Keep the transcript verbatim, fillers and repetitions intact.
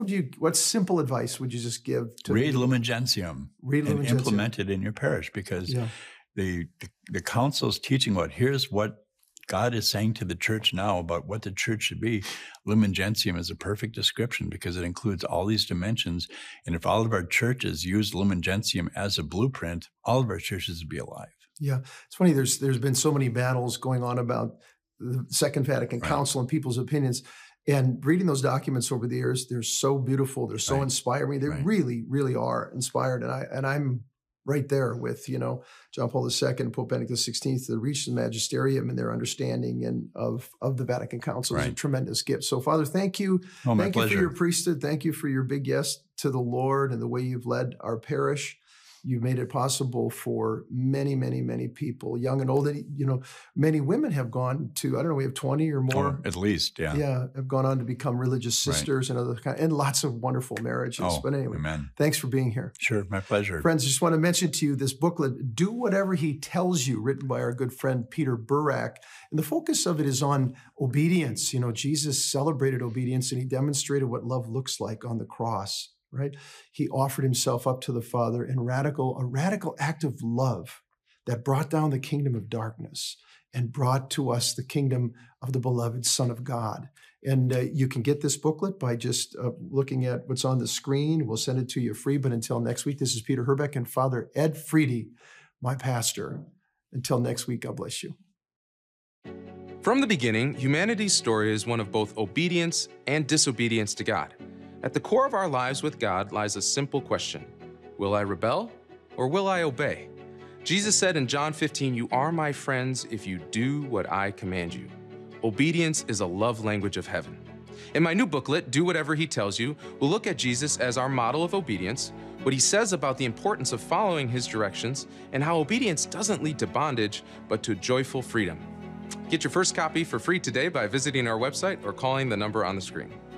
would you, what simple advice would you just give to read Lumen Gentium read and Lumen implement Gentium. it in your parish? Because Yeah. the, the the council's teaching what here's what God is saying to the church now about what the church should be. Lumen Gentium is a perfect description because it includes all these dimensions. And if all of our churches use Lumen Gentium as a blueprint, all of our churches would be alive. Yeah. It's funny. There's there's been so many battles going on about the Second Vatican Right. Council and people's opinions. And reading those documents over the years, they're so beautiful. They're so Right. inspiring. They Right. really, really are inspired. And I and I'm right there with, you know, John Paul the Second, Pope Benedict the Sixteenth, the Regis Magisterium and their understanding and of, of the Vatican Council is a Right. tremendous gift. So, Father, thank you. Oh, my thank pleasure. you for your priesthood. Thank you for your big yes to the Lord and the way you've led our parish. You've made it possible for many, many, many people, young and old. And, you know, many women have gone to, I don't know, we have twenty or more. Oh, at least, yeah. Yeah, have gone on to become religious Right. sisters and other kind, and lots of wonderful marriages. Oh, But anyway, amen. thanks for being here. Sure, my pleasure. Friends, just want to mention to you this booklet, Do Whatever He Tells You, written by our good friend Peter Burak. And the focus of it is on obedience. You know, Jesus celebrated obedience and he demonstrated what love looks like on the cross, right? He offered himself up to the Father in radical, a radical act of love that brought down the kingdom of darkness and brought to us the kingdom of the beloved Son of God. And uh, you can get this booklet by just uh, looking at what's on the screen. We'll send it to you free. But until next week, this is Peter Herbeck and Father Ed Friede, my pastor. Until next week, God bless you. From the beginning, humanity's story is one of both obedience and disobedience to God. At the core of our lives with God lies a simple question: will I rebel or will I obey? Jesus said in John fifteen, "You are my friends if you do what I command you." Obedience is a love language of heaven. In my new booklet, Do Whatever He Tells You, we'll look at Jesus as our model of obedience, what he says about the importance of following his directions, and how obedience doesn't lead to bondage, but to joyful freedom. Get your first copy for free today by visiting our website or calling the number on the screen.